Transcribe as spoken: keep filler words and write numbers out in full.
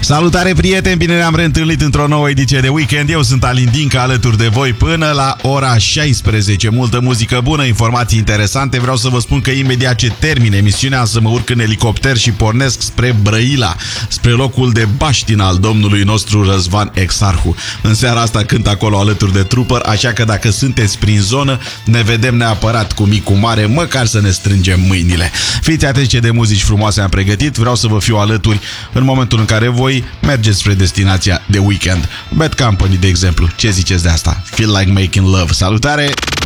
Salutare, prieteni! Bine ne-am reîntâlnit într-o nouă ediție de Weekend. Eu sunt Alin Dinca, alături de voi până la ora șaisprezece. Multă muzică bună, informații interesante. Vreau să vă spun că imediat ce termin emisiunea să mă urc în elicopter și pornesc spre Brăila, spre locul de baștină al domnului nostru Răzvan Exarhu. În seara asta cânt acolo alături de Trooper, așa că dacă sunteți prin zonă, ne vedem neapărat cu mic, cu mare, măcar să ne strângem mâinile. Fiți atenți ce de muzici frumoase am pregătit. Vreau să vă fiu alături în momentul în care voi mergeți spre destinația de weekend. Bad Company, de exemplu. Ce ziceți de asta? Feel Like Making Love. Salutare!